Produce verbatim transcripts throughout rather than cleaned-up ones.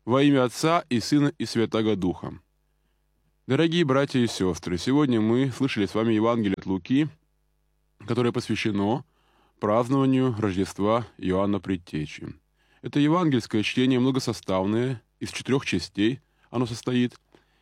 Во имя Отца и Сына и Святаго Духа. Дорогие братья и сестры, сегодня мы слышали с вами Евангелие от Луки, которое посвящено празднованию Рождества Иоанна Предтечи. Это евангельское чтение многосоставное, из четырех частей оно состоит,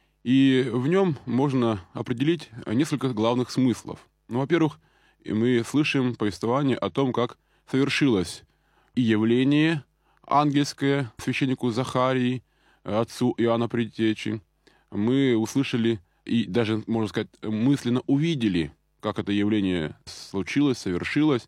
и в нем можно определить несколько главных смыслов. Ну, во-первых, мы слышим повествование о том, как совершилось и явление ангельское священнику Захарии, отцу Иоанна Предтечи. Мы услышали и даже, можно сказать, мысленно увидели, как это явление случилось, совершилось.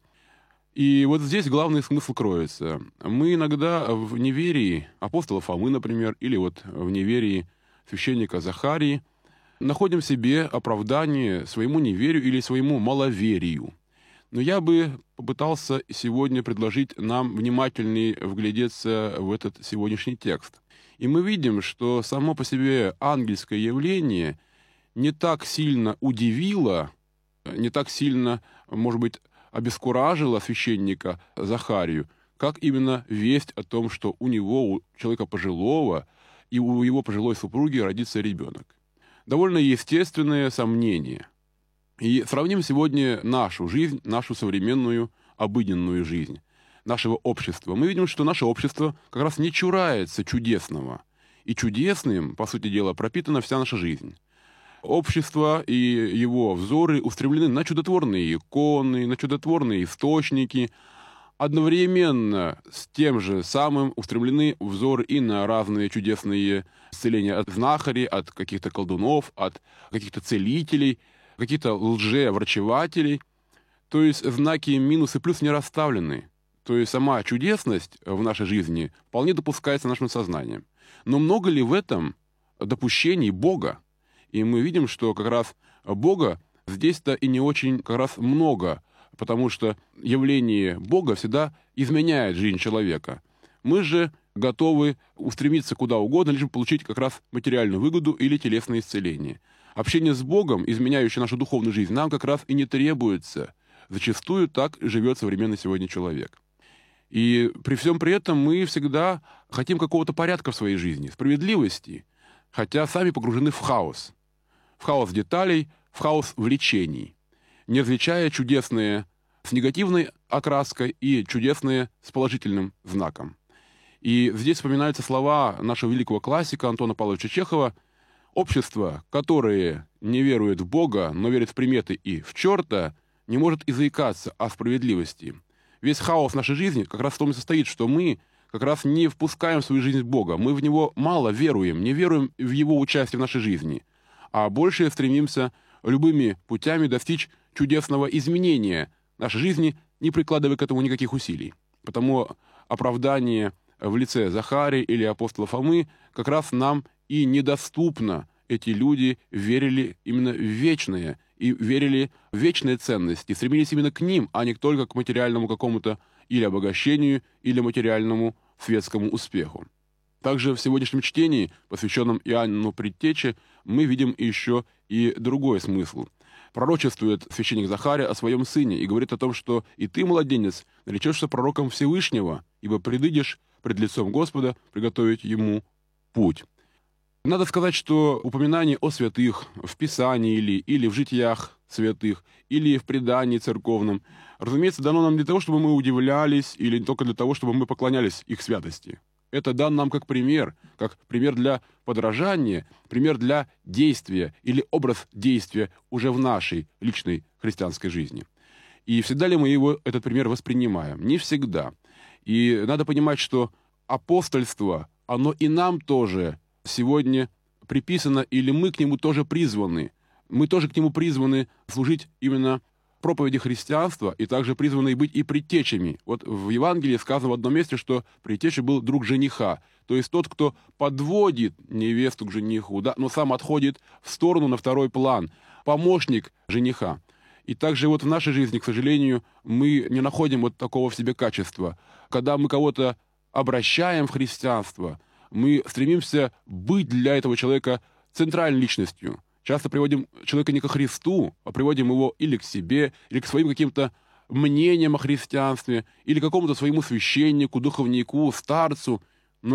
И вот здесь главный смысл кроется. Мы иногда в неверии апостола Фомы, например, или вот в неверии священника Захарии находим в себе оправдание своему неверию или своему маловерию. Но я бы попытался сегодня предложить нам внимательнее вглядеться в этот сегодняшний текст. И мы видим, что само по себе ангельское явление не так сильно удивило, не так сильно, может быть, обескуражило священника Захарию, как именно весть о том, что у него, у человека пожилого, и у его пожилой супруги родится ребенок. Довольно естественное сомнение. И сравним сегодня нашу жизнь, нашу современную обыденную жизнь нашего общества. Мы видим, что наше общество как раз не чурается чудесного. И чудесным, по сути дела, пропитана вся наша жизнь. Общество и его взоры устремлены на чудотворные иконы, на чудотворные источники. Одновременно с тем же самым устремлены взоры и на разные чудесные исцеления от знахарей, от каких-то колдунов, от каких-то целителей, каких-то лже-врачевателей. То есть знаки минус и плюс не расставлены. То есть сама чудесность в нашей жизни вполне допускается нашим сознанием. Но много ли в этом допущений Бога? И мы видим, что как раз Бога здесь-то и не очень как раз много, потому что явление Бога всегда изменяет жизнь человека. Мы же готовы устремиться куда угодно, лишь бы получить как раз материальную выгоду или телесное исцеление. Общение с Богом, изменяющее нашу духовную жизнь, нам как раз и не требуется. Зачастую так живет современный сегодня человек. И при всем при этом мы всегда хотим какого-то порядка в своей жизни, справедливости, хотя сами погружены в хаос. В хаос деталей, в хаос влечений, не различая чудесные с негативной окраской и чудесные с положительным знаком. И здесь вспоминаются слова нашего великого классика Антона Павловича Чехова: «Общество, которое не верует в Бога, но верит в приметы и в черта, не может и заикаться о справедливости». Весь хаос нашей жизни как раз в том и состоит, что мы как раз не впускаем в свою жизнь Бога. Мы в Него мало веруем, не веруем в Его участие в нашей жизни, а больше стремимся любыми путями достичь чудесного изменения нашей жизни, не прикладывая к этому никаких усилий. Потому оправдание в лице Захарии или апостола Фомы как раз нам и недоступно. Эти люди верили именно в вечное и верили в вечные ценности, стремились именно к ним, а не только к материальному какому-то или обогащению, или материальному светскому успеху. Также в сегодняшнем чтении, посвященном Иоанну Предтече, мы видим еще и другой смысл. Пророчествует священник Захария о своем сыне и говорит о том, что «и ты, младенец, наречешься пророком Всевышнего, ибо предыдешь пред лицом Господа приготовить ему путь». Надо сказать, что упоминание о святых в Писании или, или в житиях святых, или в предании церковном, разумеется, дано нам не для того, чтобы мы удивлялись, или только для того, чтобы мы поклонялись их святости. Это дан нам как пример, как пример для подражания, пример для действия или образ действия уже в нашей личной христианской жизни. И всегда ли мы его, этот пример воспринимаем? Не всегда. И надо понимать, что апостольство, оно и нам тоже сегодня приписано, или мы к нему тоже призваны. Мы тоже к нему призваны служить именно проповеди христианства, и также призваны быть и предтечами. Вот в Евангелии сказано в одном месте, что предтеча был друг жениха, то есть тот, кто подводит невесту к жениху, да, но сам отходит в сторону на второй план, помощник жениха. И также вот в нашей жизни, к сожалению, мы не находим вот такого в себе качества. Когда мы кого-то обращаем в христианство, мы стремимся быть для этого человека центральной личностью. Часто приводим человека не ко Христу, а приводим его или к себе, или к своим каким-то мнениям о христианстве, или к какому-то своему священнику, духовнику, старцу. Но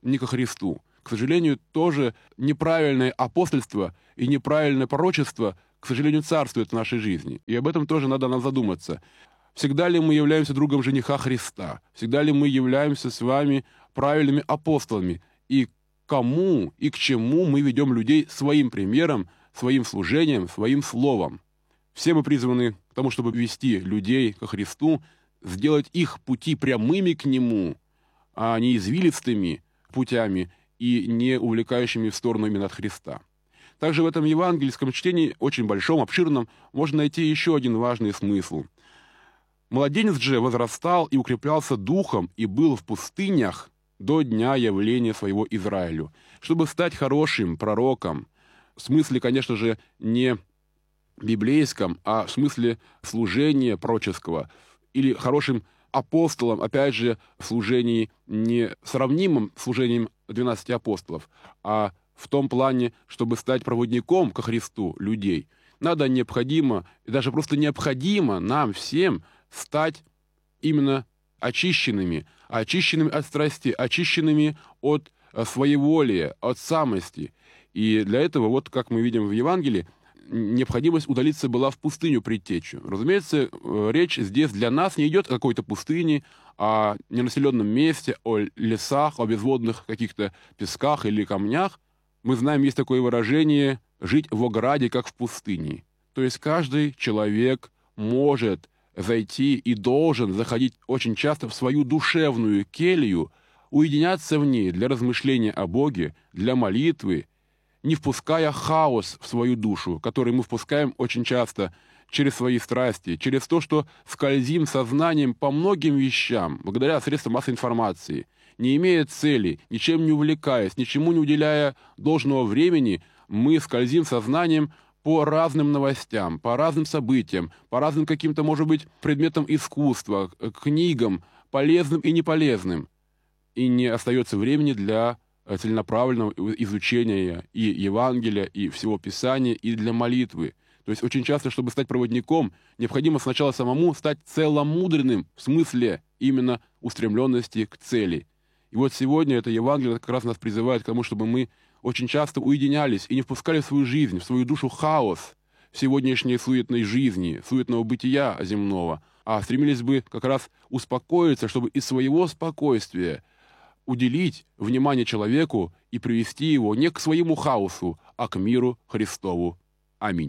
не ко Христу. К сожалению, тоже неправильное апостольство и неправильное пророчество, к сожалению, царствует в нашей жизни. И об этом тоже надо нам задуматься. Всегда ли мы являемся другом жениха Христа? Всегда ли мы являемся с вами правильными апостолами? И кому и к чему мы ведем людей своим примером, своим служением, своим словом? Все мы призваны к тому, чтобы вести людей ко Христу, сделать их пути прямыми к Нему, а не извилистыми путями и не увлекающими в сторону именно от Христа. Также в этом евангельском чтении, очень большом, обширном, можно найти еще один важный смысл. «Младенец же возрастал и укреплялся духом, и был в пустынях до дня явления своего Израилю». Чтобы стать хорошим пророком, в смысле, конечно же, не библейском, а в смысле служения пророческого, или хорошим апостолом, опять же, в служении не сравнимым с служением двенадцати апостолов, а в том плане, чтобы стать проводником ко Христу людей, надо необходимо, и даже просто необходимо нам всем стать именно очищенными, очищенными от страсти, очищенными от своеволия, от самости. И для этого, вот как мы видим в Евангелии, необходимость удалиться была в пустыню предтечу. Разумеется, речь здесь для нас не идет о какой-то пустыне, о ненаселенном месте, о лесах, о безводных каких-то песках или камнях. Мы знаем, есть такое выражение «жить в ограде, как в пустыне». То есть каждый человек может зайти и должен заходить очень часто в свою душевную келью, уединяться в ней для размышления о Боге, для молитвы, не впуская хаос в свою душу, который мы впускаем очень часто через свои страсти, через то, что скользим сознанием по многим вещам, благодаря средствам массовой информации, не имея цели, ничем не увлекаясь, ничему не уделяя должного времени, мы скользим сознанием по разным новостям, по разным событиям, по разным каким-то, может быть, предметам искусства, книгам, полезным и неполезным. И не остается времени для целенаправленного изучения и Евангелия, и всего Писания, и для молитвы. То есть очень часто, чтобы стать проводником, необходимо сначала самому стать целомудренным, в смысле именно устремленности к цели. И вот сегодня это Евангелие как раз нас призывает к тому, чтобы мы очень часто уединялись и не впускали в свою жизнь, в свою душу хаос сегодняшней суетной жизни, суетного бытия земного, а стремились бы как раз успокоиться, чтобы из своего спокойствия уделить внимание человеку и привести его не к своему хаосу, а к миру Христову. Аминь.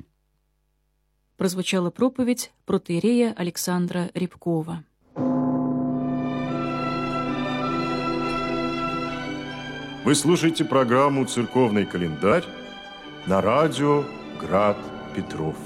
Прозвучала проповедь протоиерея Александра Рябкова. Вы слушаете программу «Церковный календарь» на радио «Град Петров».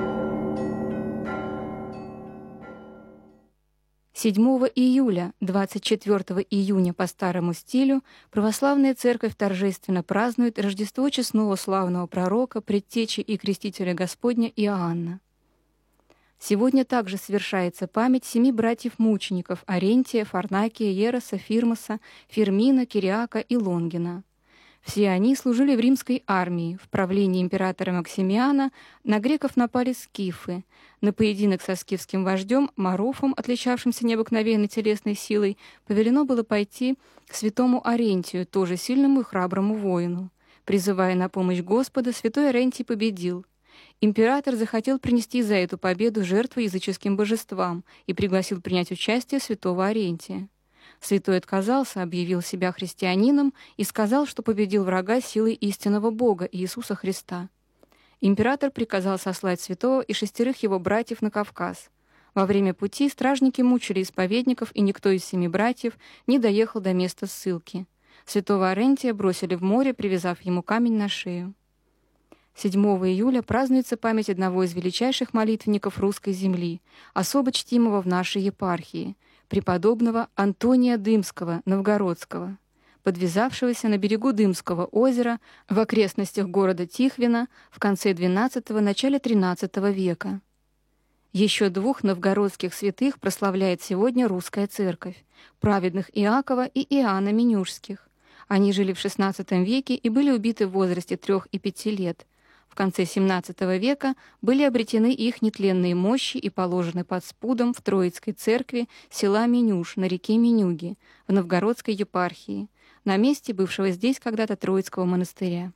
седьмого июля, двадцать четвёртого июня по старому стилю, православная церковь торжественно празднует Рождество честного славного пророка, предтечи и крестителя Господня Иоанна. Сегодня также совершается память семи братьев-мучеников Арентия, Фарнакия, Ероса, Фирмоса, Фермина, Кириака и Лонгина. Все они служили в римской армии. В правлении императора Максимиана на греков напали скифы. На поединок со скифским вождем Марофом, отличавшимся необыкновенной телесной силой, повелено было пойти к святому Арентию, тоже сильному и храброму воину. Призывая на помощь Господа, святой Арентий победил. Император захотел принести за эту победу жертву языческим божествам и пригласил принять участие святого Арентия. Святой отказался, объявил себя христианином и сказал, что победил врага силой истинного Бога Иисуса Христа. Император приказал сослать святого и шестерых его братьев на Кавказ. Во время пути стражники мучили исповедников, и никто из семи братьев не доехал до места ссылки. Святого Арентия бросили в море, привязав ему камень на шею. седьмого июля празднуется память одного из величайших молитвенников русской земли, особо чтимого в нашей епархии, преподобного Антония Дымского, новгородского, подвязавшегося на берегу Дымского озера в окрестностях города Тихвина в конце двенадцатого – начале тринадцатого века. Еще двух новгородских святых прославляет сегодня русская церковь – праведных Иакова и Иоанна Менюшских. Они жили в шестнадцатом веке и были убиты в возрасте трех и пяти лет. В конце семнадцатого века были обретены их нетленные мощи и положены под спудом в Троицкой церкви села Менюш на реке Менюги в Новгородской епархии, на месте бывшего здесь когда-то Троицкого монастыря.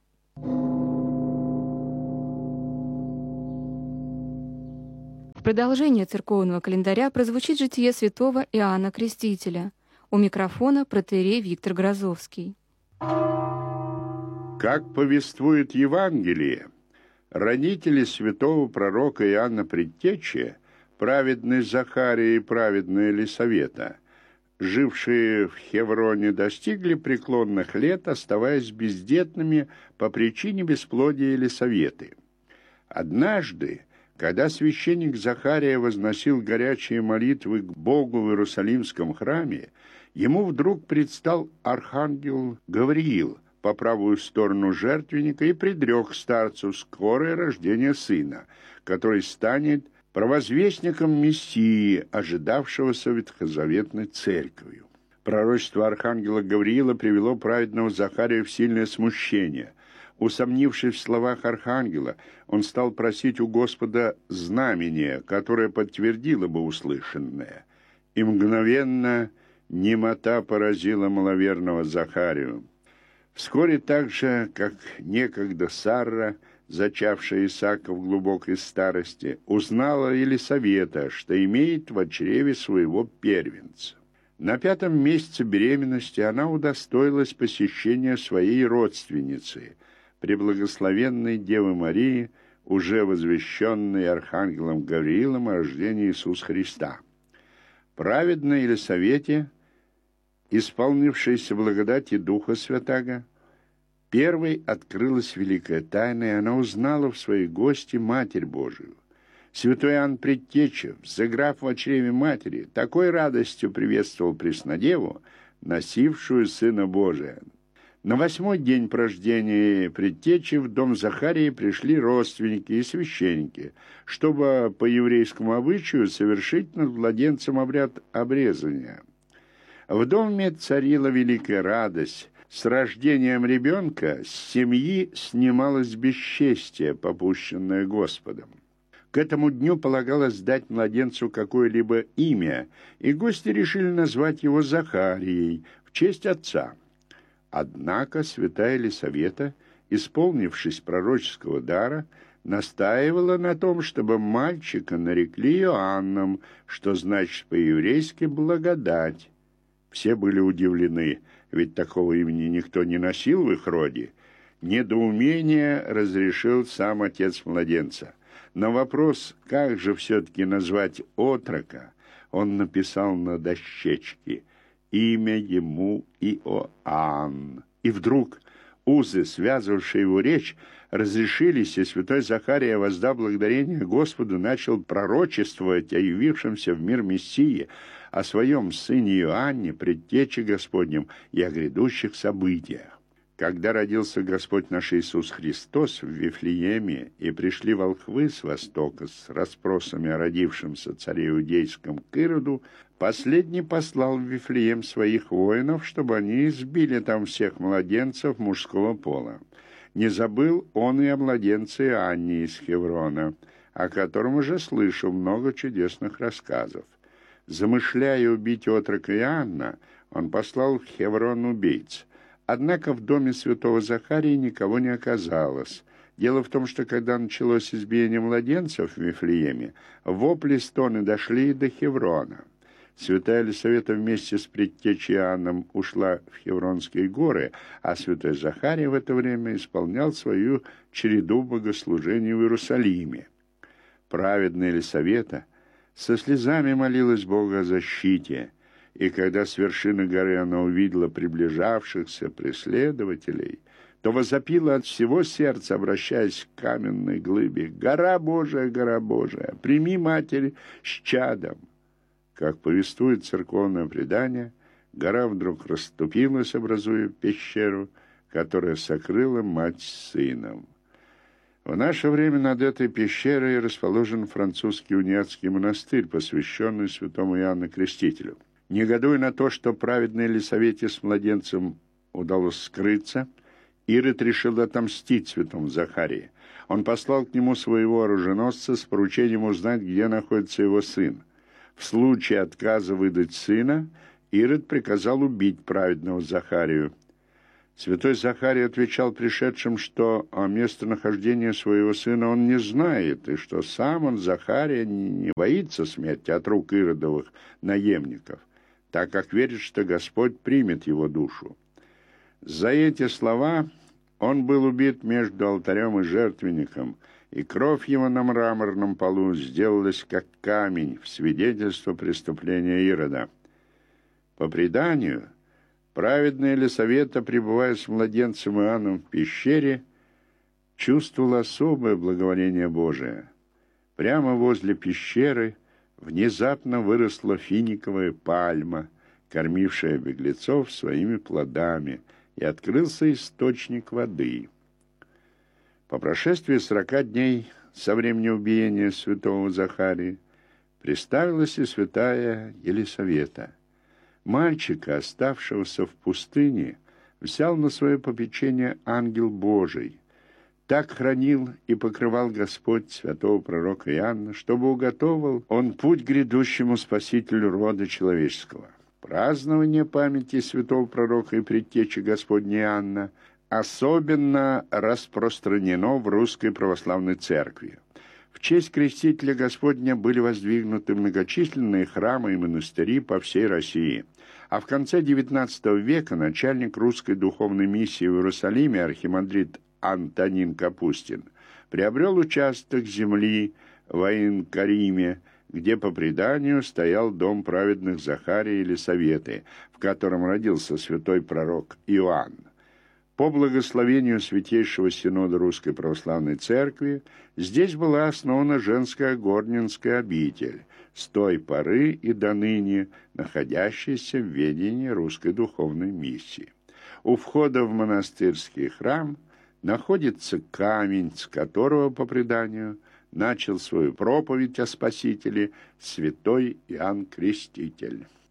В продолжение церковного календаря прозвучит житие святого Иоанна Крестителя. У микрофона протоиерей Виктор Грозовский. Как повествует Евангелие, родители святого пророка Иоанна Предтечи, праведный Захария и праведная Елисавета, жившие в Хевроне, достигли преклонных лет, оставаясь бездетными по причине бесплодия Елисаветы. Однажды, когда священник Захария возносил горячие молитвы к Богу в Иерусалимском храме, ему вдруг предстал архангел Гавриил по правую сторону жертвенника и предрек старцу скорое рождение сына, который станет провозвестником Мессии, ожидавшегося ветхозаветной церковью. Пророчество архангела Гавриила привело праведного Захарию в сильное смущение. Усомнившись в словах архангела, он стал просить у Господа знамения, которое подтвердило бы услышанное. И мгновенно немота поразила маловерного Захарию. Вскоре так же, как некогда Сарра, зачавшая Исаака в глубокой старости, узнала Елисавета, что имеет в чреве своего первенца. На пятом месяце беременности она удостоилась посещения своей родственницы, преблагословенной Девы Марии, уже возвещенной архангелом Гавриилом о рождении Иисуса Христа. Праведной Елисавете, исполнившейся благодати Духа Святаго, первой открылась великая тайна, и она узнала в своей гости Матерь Божию. Святой Иоанн Предтеча, взыграв в чреве матери, такой радостью приветствовал Преснодеву, носившую Сына Божия. На восьмой день по рождении Предтечи в дом Захарии пришли родственники и священники, чтобы по еврейскому обычаю совершить над младенцем обряд обрезания. В доме царила великая радость. С рождением ребенка с семьи снималось бесчестие, попущенное Господом. К этому дню полагалось дать младенцу какое-либо имя, и гости решили назвать его Захарией в честь отца. Однако святая Елисавета, исполнившись пророческого дара, настаивала на том, чтобы мальчика нарекли Иоанном, что значит по-еврейски «благодать». Все были удивлены, ведь такого имени никто не носил в их роде. Недоумение разрешил сам отец младенца. На вопрос, как же все-таки назвать отрока, он написал на дощечке «Имя ему Иоанн». И вдруг узы, связывавшие его речь, разрешились, и святой Захария, воздав благодарение Господу, начал пророчествовать о явившемся в мир Мессии, о своем сыне Иоанне, предтече Господнем, и о грядущих событиях. Когда родился Господь наш Иисус Христос в Вифлееме, и пришли волхвы с востока с расспросами о родившемся царе иудейском к Ироду, последний послал в Вифлеем своих воинов, чтобы они избили там всех младенцев мужского пола. Не забыл он и о младенце Иоанне из Хеврона, о котором уже слышал много чудесных рассказов. Замышляя убить отрока Иоанна, он послал в Хеврон убийц. Однако в доме святого Захарии никого не оказалось. Дело в том, что когда началось избиение младенцев в Вифлееме, вопли стоны дошли и до Хеврона. Святая Елисавета вместе с предтечей Иоанном ушла в Хевронские горы, а святой Захарий в это время исполнял свою череду богослужений в Иерусалиме. Праведная Елисавета со слезами молилась Богу о защите, и когда с вершины горы она увидела приближавшихся преследователей, то возопила от всего сердца, обращаясь к каменной глыбе: «Гора Божия, гора Божия, прими Матерь с чадом!» Как повествует церковное предание, гора вдруг расступилась, образуя пещеру, которая сокрыла мать с сыном. В наше время над этой пещерой расположен французский униатский монастырь, посвященный святому Иоанну Крестителю. Негодуя на то, что праведной Елисавете с младенцем удалось скрыться, Ирод решил отомстить святому Захарии. Он послал к нему своего оруженосца с поручением узнать, где находится его сын. В случае отказа выдать сына, Ирод приказал убить праведного Захарию. Святой Захарий отвечал пришедшим, что о местонахождении своего сына он не знает, и что сам он, Захария, не боится смерти от рук иродовых наемников, так как верит, что Господь примет его душу. За эти слова он был убит между алтарем и жертвенником, и кровь его на мраморном полу сделалась как камень в свидетельство преступления Ирода. По преданию, праведный Елисавета, пребывая с младенцем Иоанном в пещере, чувствовал особое благоволение Божие. Прямо возле пещеры внезапно выросла финиковая пальма, кормившая беглецов своими плодами, и открылся источник воды. По прошествии сорока дней со времени убиения святого Захарии представилась и святая Елисавета. Мальчика, оставшегося в пустыне, взял на свое попечение ангел Божий. Так хранил и покрывал Господь святого пророка Иоанна, чтобы уготовал он путь к грядущему Спасителю рода человеческого. Празднование памяти святого пророка и предтечи Господня Иоанна особенно распространено в Русской Православной Церкви. В честь Крестителя Господня были воздвигнуты многочисленные храмы и монастыри по всей России. А в конце девятнадцатого века начальник русской духовной миссии в Иерусалиме архимандрит Антонин Капустин приобрел участок земли в Айн-Кариме, где по преданию стоял дом праведных Захарии и Елисаветы, в котором родился святой пророк Иоанн. По благословению Святейшего Синода Русской Православной Церкви здесь была основана женская Горненская обитель, с той поры и до ныне находящаяся в ведении Русской Духовной Миссии. У входа в монастырский храм находится камень, с которого, по преданию, начал свою проповедь о Спасителе святой Иоанн Креститель.